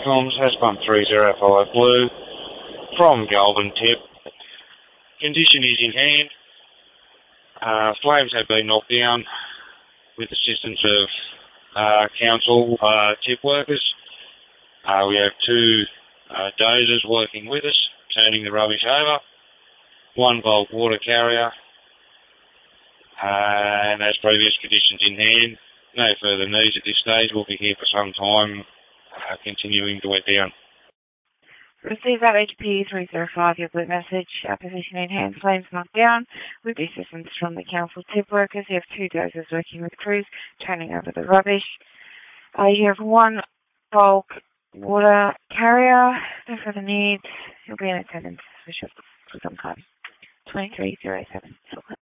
comms has 1305 Blue from Goulburn Tip. Condition is in hand. Flames have been knocked down with assistance of council tip workers. We have two dozers working with us, turning the rubbish over. One bulk water carrier, and as previous conditions in hand, no further needs at this stage. We'll be here for some time, continuing to wet down. Receive that HP 305, your blue message. Position in hand, flames knocked down. With assistance from the council tip workers, you have two dozers working with crews, turning over the rubbish. You have one bulk water carrier. No further needs. You'll be in attendance for some time. 2307.